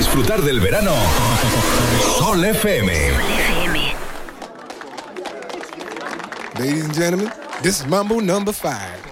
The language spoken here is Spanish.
disfrutar del verano. Sol FM. Ladies and gentlemen, this is Mambo number 5.